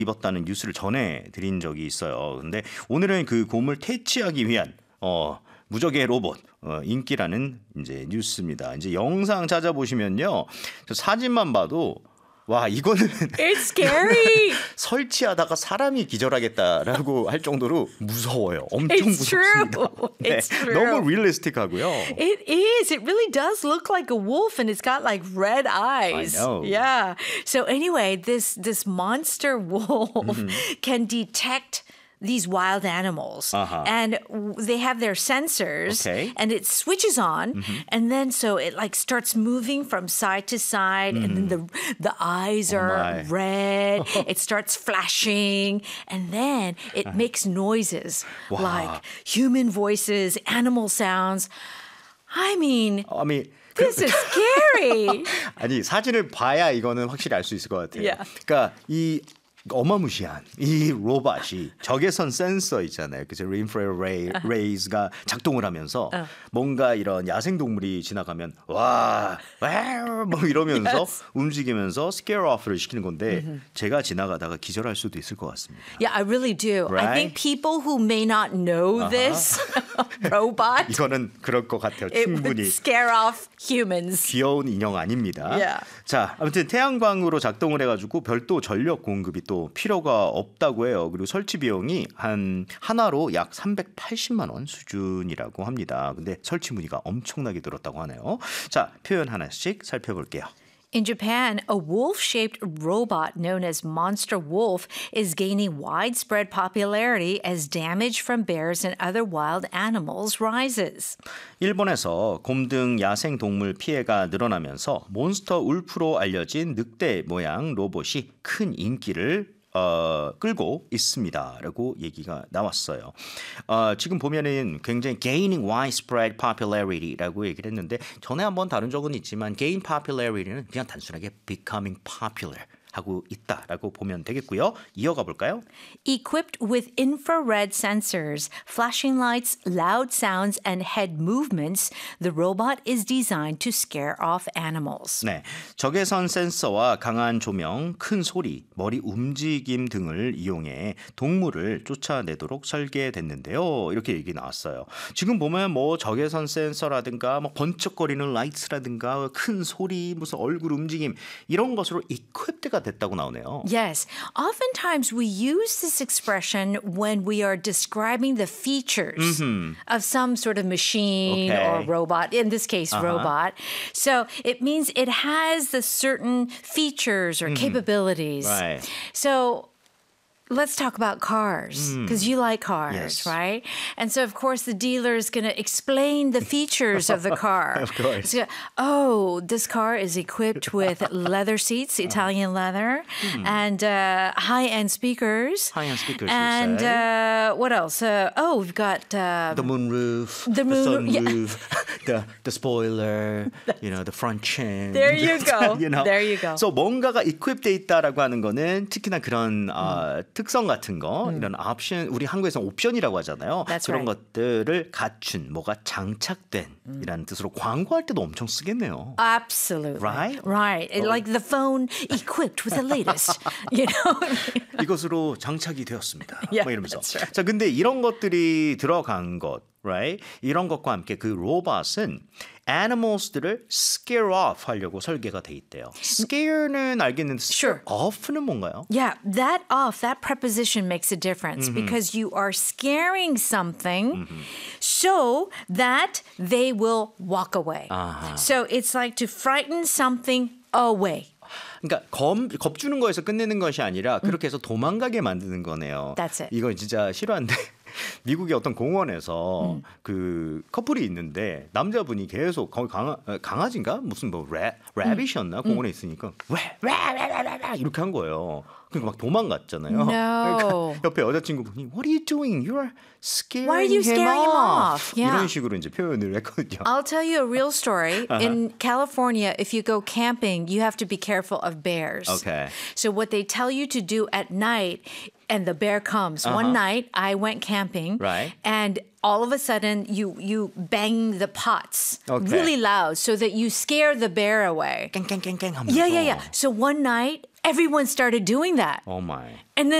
입었다는 뉴스를 전해드린 적이 있어요. 근데 오늘은 그 곰을 퇴치하기 위한 무적의 로봇 인기라는 이제 뉴스입니다. 이제 영상 찾아보시면요, 저 사진만 봐도 와 이거는 It's scary. 설치하다가 사람이 기절하겠다라고 할 정도로 무서워요. 엄청 It's 무섭습니다. true. It's true. 너무 리얼리스틱하고요. It is. It really does look like a wolf, and it's got like red eyes. I know. Yeah. So anyway, this monster wolf can detect these wild animals, and they have their sensors, and it switches on, and then so it like starts moving from side to side, and then the eyes are red. It starts flashing, and then it makes noises like human voices, animal sounds. I mean, this is scary. 아니 사진을 봐야 이거는 확실히 알 수 있을 것 같아요. Yeah. 그러니까 이 어마무시한 이 로봇이 적외선 센서 있잖아요. 그죠? infrared rays가 작동을 하면서 뭔가 이런 야생 동물이 지나가면 와, 뭐 이러면서 움직이면서 scare off를 시키는 건데 제가 지나가다가 기절할 수도 있을 것 같습니다. Yeah, I really do. Right? I think people who may not know this robot, 이거는 그럴 것 같아요. it would 충분히. scare off humans. 귀여운 인형 아닙니다. Yeah. 자, 아무튼 태양광으로 작동을 해가지고 별도 전력 공급이 또 필요가 없다고 해요. 그리고 설치 비용이 하나로 약 380만 원 수준이라고 합니다. 근데 설치 문의가 엄청나게 들었다고 하네요. 자, 표현 하나씩 살펴볼게요. In Japan, a wolf-shaped robot known as Monster Wolf is gaining widespread popularity as damage from bears and other wild animals rises. 일본에서 곰 등 야생 동물 피해가 늘어나면서 몬스터 울프로 알려진 늑대 모양 로봇이 큰 인기를 끌고 있습니다라고 얘기가 나왔어요. 지금 보면은 굉장히 gaining widespread popularity라고 얘기를 했는데 전에 한번 다룬 적은 있지만 gain popularity는 그냥 단순하게 becoming popular 하고 있다라고 보면 되겠고요. 이어가 볼까요? Equipped with infrared sensors, flashing lights, loud sounds, and head movements, the robot is designed to scare off animals. 네, 적외선 센서와 강한 조명, 큰 소리, 머리 움직임 등을 이용해 동물을 쫓아내도록 설계됐는데요. 이렇게 얘기 나왔어요. 지금 보면 뭐 적외선 센서라든가 뭐 번쩍거리는 라이트라든가 큰 소리, 무슨 얼굴 움직임 이런 것으로 equipped가 됐다고 나오네요. Yes. Oftentimes we use this expression when we are describing the features of some sort of machine or robot, in this case, robot. So it means it has the certain features or capabilities. Right. So let's talk about cars, because you like cars, Yes. right? And so, of course, the dealer is going to explain the features of the car. Of course. So, this car is equipped with leather seats, Italian leather, and high-end speakers. High-end speakers, you And say. what else? We've got... The moonroof, The moon- sunroof, the spoiler, the front chin. There you go. There you go. So 뭔가가 equipped 돼 있다라고 하는 거는 특히나 그런 특성 같은 거, 이런 옵션, 우리 한국에서는 옵션이라고 하잖아요. That's 그런 right. 것들을 갖춘, 뭐가 장착된 이라는 뜻으로 광고할 때도 엄청 쓰겠네요. Absolutely. Right? Right. Like the phone equipped with the latest, 이것으로 장착이 되었습니다. Yeah, 뭐 이러면서. that's right. 자, 근데 이런 것들이 들어간 것, right? 이런 것과 함께 그 로봇은 animals들을 scare off 하려고 설계가 돼 있대요. scare는 알겠는데 scare Sure. off는 뭔가요? Yeah, that preposition makes a difference because you are scaring something so that they will walk away. So it's like to frighten something away. 그러니까 겁주는 거에서 끝내는 것이 아니라 그렇게 해서 도망가게 만드는 거네요. That's it. 이거 진짜 싫어하는데 미국의 어떤 공원에서 그 커플이 있는데 남자분이 계속 거기 강아지인가 무슨 뭐 래빗이었나 공원에 있으니까 왜 이렇게 한 거예요. 그러니까 막 도망갔잖아요. No. 그러니까 옆에 여자친구분이 What are you doing? You are scaring Why are you him scaring him off. off? Yeah. 이런 식으로 이제 표현을 했거든요. I'll tell you a real story. In California, if you go camping, you have to be careful of bears. Okay. So what they tell you to do at night, and the bear comes. One night, I went camping, Right. and all of a sudden, you bang the pots Okay. really loud so that you scare the bear away. 깽깽깽깽 하면서. Yeah. So one night, everyone started doing that. Oh my. And then